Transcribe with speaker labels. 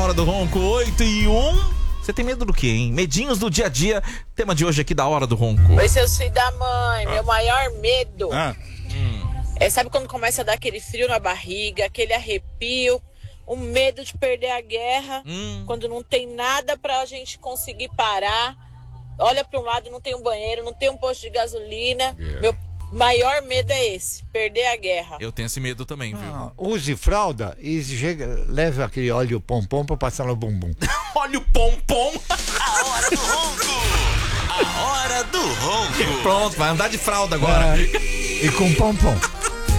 Speaker 1: Hora do Ronco, 8h01. Você tem medo do quê, hein? Medinhos do dia a dia. Tema de hoje aqui da Hora do Ronco.
Speaker 2: Oi, seus filhos da mãe. Meu maior medo sabe quando começa a dar aquele frio na barriga, aquele arrepio, o medo de perder a guerra, quando não tem nada pra gente conseguir parar. Olha pra um lado, não tem um banheiro, não tem um posto de gasolina. Meu maior medo é esse, perder a guerra.
Speaker 1: Eu tenho esse medo também, viu?
Speaker 3: Use fralda e leve aquele óleo pompom pra passar no bumbum.
Speaker 1: Óleo pompom.
Speaker 4: A Hora do Ronco. A Hora do Ronco.
Speaker 1: Pronto, vai andar de fralda agora.
Speaker 3: E com pompom.